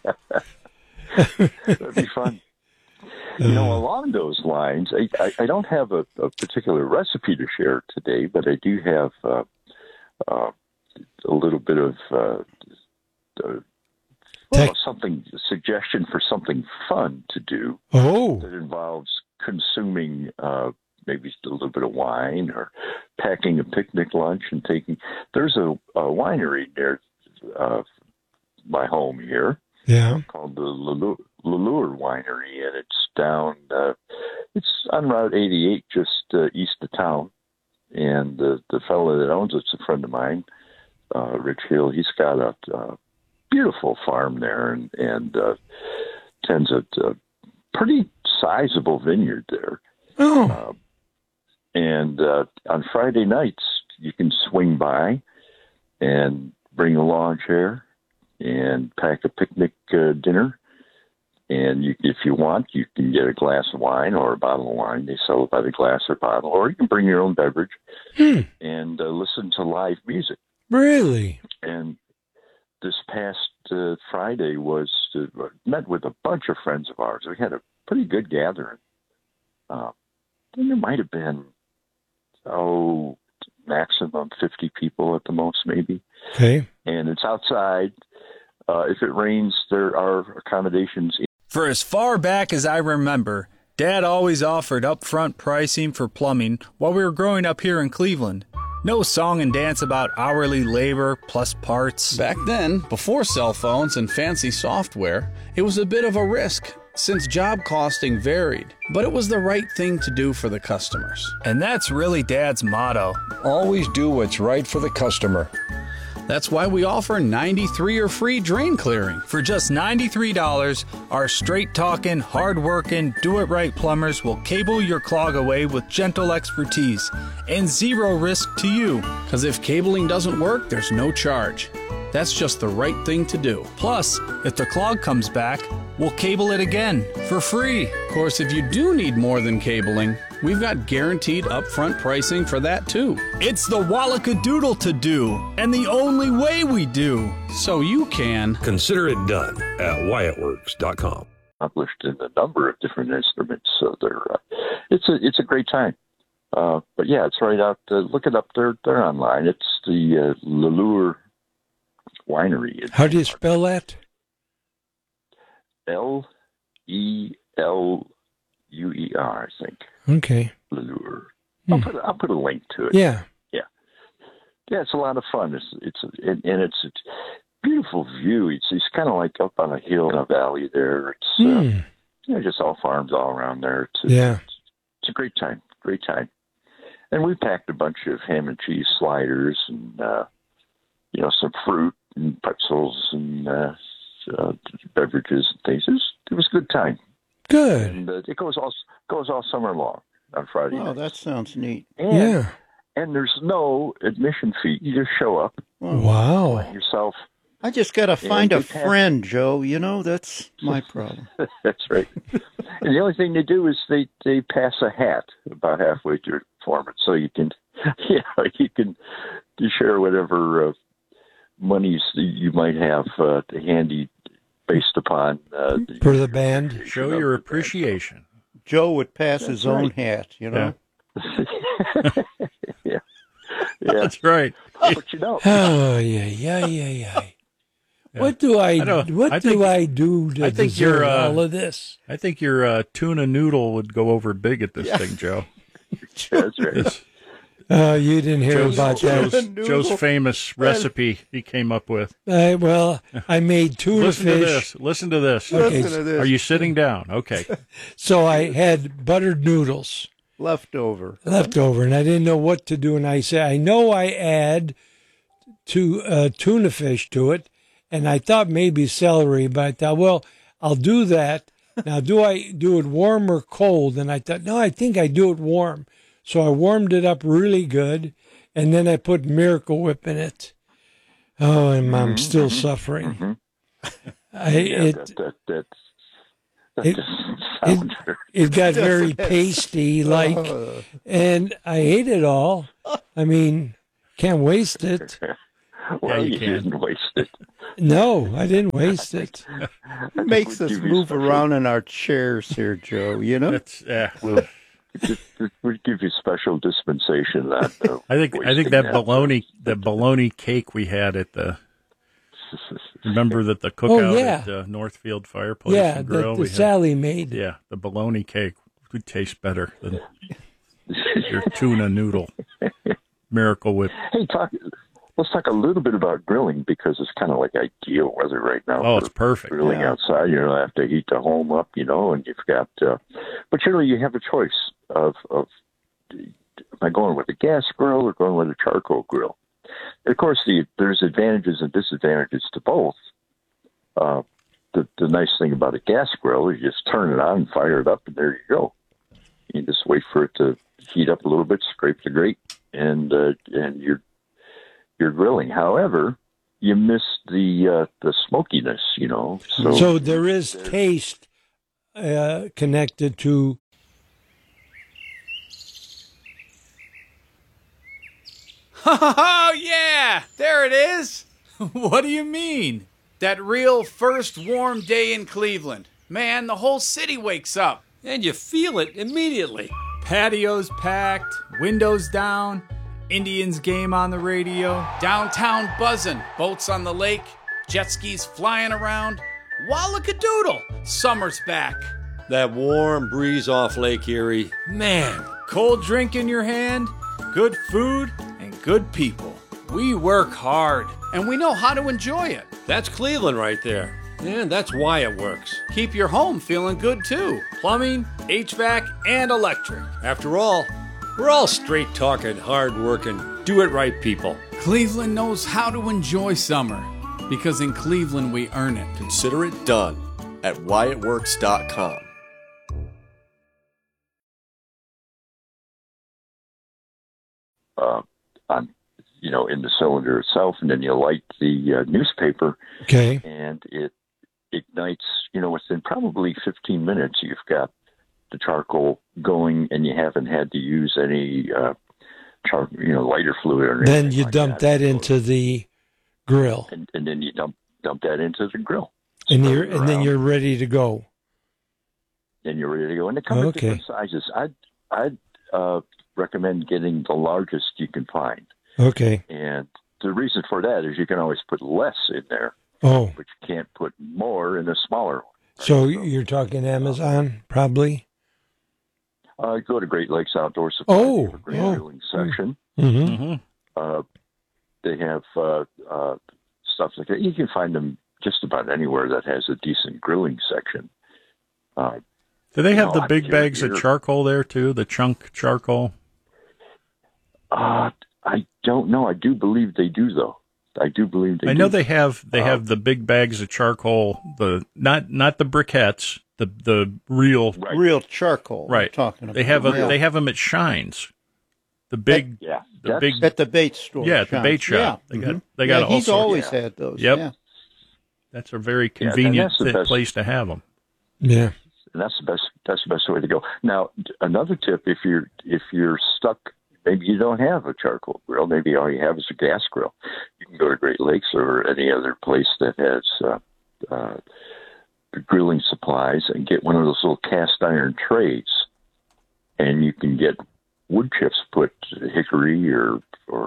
That'd be fun. Along those lines, I don't have a particular recipe to share today, but I do have a little bit of a suggestion for something fun to do. Oh, that involves consuming maybe a little bit of wine or packing a picnic lunch and taking. There's a winery near my home here. Yeah. Called the Lalure Winery, and it's down. It's on Route 88, just east of town. And the fellow that owns it's a friend of mine, Rich Hill. He's got a beautiful farm there, and tends a pretty sizable vineyard there. Oh. And on Friday nights, you can swing by and bring a lawn chair and pack a picnic dinner. And if you want, you can get a glass of wine or a bottle of wine. They sell it by the glass or bottle. Or you can bring your own beverage and listen to live music. Really? And this past Friday met with a bunch of friends of ours. We had a pretty good gathering. There might have been, maximum 50 people at the most, maybe. Okay. And it's outside. If it rains, there are accommodations. For as far back as I remember, Dad always offered upfront pricing for plumbing while we were growing up here in Cleveland. No song and dance about hourly labor plus parts. Back then, before cell phones and fancy software, it was a bit of a risk since job costing varied. But it was the right thing to do for the customers. And that's really Dad's motto. Always do what's right for the customer. That's why we offer 93 free drain clearing. For just $93, our straight-talking, hard-working, do-it-right plumbers will cable your clog away with gentle expertise and zero risk to you. Because if cabling doesn't work, there's no charge. That's just the right thing to do. Plus, if the clog comes back, we'll cable it again for free. Of course, if you do need more than cabling, we've got guaranteed upfront pricing for that too. It's the Wallacadoodle to do, and the only way we do. So you can consider it done at WyattWorks.com. Published in a number of different instruments, so it's a great time. But yeah, it's right out. Look it up. They're online. It's the Lalure Winery. How do you spell that? Leleuer, I think. Okay. Lalure. I'll put a link to it. Yeah. Yeah, it's a lot of fun. It's a beautiful view. It's kind of like up on a hill in a valley there. It's just all farms all around there. It's a great time. Great time. And we packed a bunch of ham and cheese sliders and some fruit and pretzels and beverages and things. It was a good time. Good. And it goes all summer long on Friday nights. Oh, that sounds neat. And there's no admission fee. You just show up. Wow. Let yourself. I just got to find a friend, Joe. That's my problem. That's right. And the only thing they do is they pass a hat about halfway through the performance, so you can share whatever monies that you might have handy based upon for the band. Show your appreciation. Joe would pass his own hat, Yeah. That's right. But Oh yeah. What do I do to deserve all of this? I think your tuna noodle would go over big at this thing, Joe. That's right. You didn't hear about that. Joe's famous recipe he came up with. I made tuna fish. Listen to this. Okay. Listen to this. Are you sitting down? Okay. So I had buttered noodles. Leftover, and I didn't know what to do. And I said, I know I add tuna fish to it, and I thought maybe celery, but I thought, well, I'll do that. Now, do I do it warm or cold? And I thought, no, I think I do it warm. So I warmed it up really good, and then I put Miracle Whip in it. Oh, and I'm still suffering. It got very pasty, and I ate it all. I mean, can't waste it. Well, you didn't waste it. No, I didn't waste it. It makes us move around in our chairs here, Joe, you know? We'd give you special dispensation. That I think that bologna cake we had at the. Remember that the cookout at Northfield Fireplace and Grill? That Sally made. Yeah, the bologna cake would taste better than your tuna noodle. Miracle Whip. Hey, let's talk a little bit about grilling, because it's kind of like ideal weather right now. Oh, it's perfect. Grilling outside, you don't have to heat the home up, and you've got, but you have a choice of am I going with a gas grill or going with a charcoal grill? And of course, there's advantages and disadvantages to both. The nice thing about a gas grill is you just turn it on and fire it up, and there you go. You just wait for it to heat up a little bit, scrape the grate, and you're grilling. However, you miss the smokiness, So there is taste connected to. Oh, yeah, there it is. What do you mean? That real first warm day in Cleveland. Man, the whole city wakes up. And you feel it immediately. Patios packed, windows down, Indians game on the radio, downtown buzzing, boats on the lake, jet skis flying around. Wallakadoodle, summer's back. That warm breeze off Lake Erie. Man. Cold drink in your hand, good food, and good people. We work hard, and we know how to enjoy it. That's Cleveland right there. And that's why it works. Keep your home feeling good, too. Plumbing, HVAC, and electric. After all, we're all straight-talking, hard-working, do-it-right people. Cleveland knows how to enjoy summer, because in Cleveland we earn it. Consider it done at WyattWorks.com. In the cylinder itself, and then you light the newspaper. Okay. And it ignites, within probably 15 minutes, you've got the charcoal going, and you haven't had to use any, lighter fluid or anything. Then you dump that into the grill. And then you dump that into the grill. And then you're ready to go. Then you're ready to go. And they come in different sizes. I'd recommend getting the largest you can find. Okay. And the reason for that is you can always put less in there. Oh. But you can't put more in a smaller one. So you're talking Amazon, probably? Go to Great Lakes Outdoor Supply. They have a grilling section. Mm-hmm. They have stuff like that. You can find them just about anywhere that has a decent grilling section. Do they have the big bags of charcoal there, too? The chunk charcoal? I don't know. I do believe they do, though. I do believe they do. I know they have the big bags of charcoal, not the briquettes, the real real charcoal. Right. Talking about. They have them at Shines. The big at the bait store. Yeah, at the bait shop. Yeah. They got all he's sorts. always had those. Yep. Yeah. That's a very convenient place to have them. Yeah. And that's the best way to go. Now, another tip: if you're stuck, maybe you don't have a charcoal grill. Maybe all you have is a gas grill. You can go to Great Lakes or any other place that has grilling supplies and get one of those little cast iron trays, and you can get wood chips, put hickory or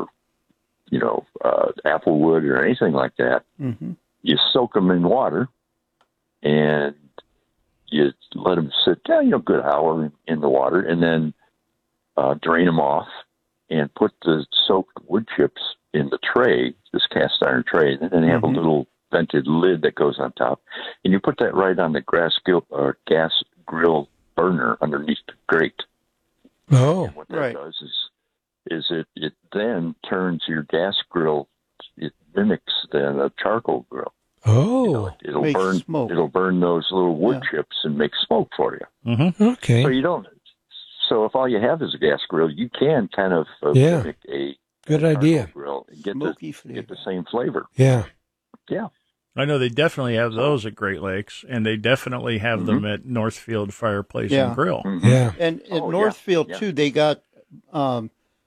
apple wood or anything like that. Mm-hmm. You soak them in water, and you let them sit down, good hour in the water, and then drain them off and put the soaked wood chips in the tray, this cast iron tray, and then have a little vented lid that goes on top, and you put that right on the gas grill burner underneath the grate. Oh, and what that does is it then turns your gas grill. It mimics the charcoal grill. Oh, it'll burn smoke. It'll burn those little wood chips and make smoke for you. Mm-hmm. Okay. So you don't. So if all you have is a gas grill, you can kind of mimic a good idea grill and get the same flavor. Yeah. Yeah. I know they definitely have those at Great Lakes, and they definitely have them at Northfield Fireplace and Grill. Mm-hmm. Yeah. And at Northfield, too, they got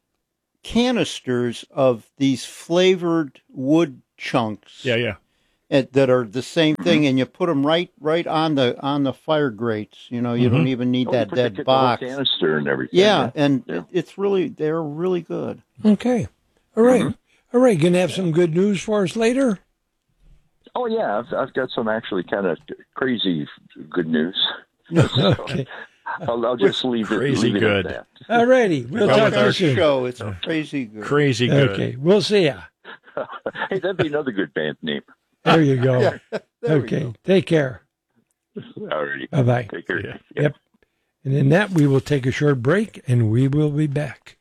canisters of these flavored wood chunks. Yeah, yeah. that are the same thing, and you put them right on the fire grates. You know, you don't even need that dead box. Canister and everything. Yeah, and they're really good. Okay, all right, all right. Gonna have some good news for us later. Oh yeah, I've got some actually kind of crazy good news. Okay. I'll just leave it good. at that. All righty, we'll talk to you soon. Show. It's crazy good. Crazy good. Okay, we'll see ya. Hey, that'd be another good band name. There you go. Okay, take care. All righty. Bye-bye. Take care. Yep. And in that, we will take a short break, and we will be back.